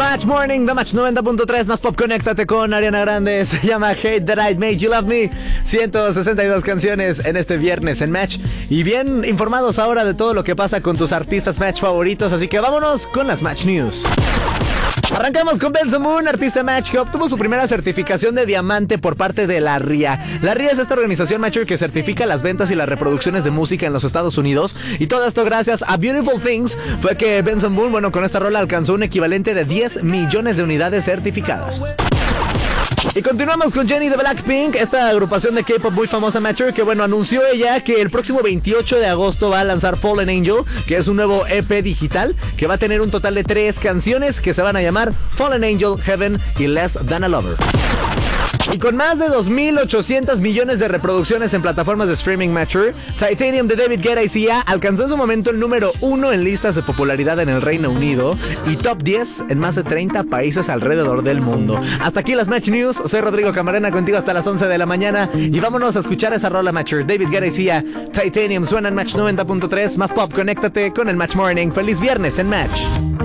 Match Morning, The Match 90.3, más pop, conéctate con Ariana Grande. Se llama Hate That I Made You Love Me. 162 canciones en este viernes en Match. Y bien informados ahora de todo lo que pasa con tus artistas Match favoritos. Así que vámonos con las Match News. Arrancamos con Benson Boone, artista Match que obtuvo su primera certificación de diamante por parte de la RIA. La RIA es esta organización Matcher que certifica las ventas y las reproducciones de música en los Estados Unidos. Y todo esto gracias a Beautiful Things fue que Benson Boone, con esta rola alcanzó un equivalente de 10 millones de unidades certificadas. Y continuamos con Jennie de Blackpink, esta agrupación de K-pop muy famosa Matcher que anunció ella que el próximo 28 de agosto va a lanzar Fallen Angel, que es un nuevo EP digital que va a tener un total de 3 canciones que se van a llamar Fallen Angel, Heaven y Less Than a Lover. Y con más de 2.800 millones de reproducciones en plataformas de streaming Matcher, Titanium de David Guetta y Sia alcanzó en su momento el número 1 en listas de popularidad en el Reino Unido y top 10 en más de 30 países alrededor del mundo. Hasta aquí las Match News, soy Rodrigo Camarena contigo hasta las 11 de la mañana y vámonos a escuchar esa rola Matcher. David Guetta y Sia, Titanium suena en Match 90.3, más pop, conéctate con el Match Morning. Feliz viernes en Match.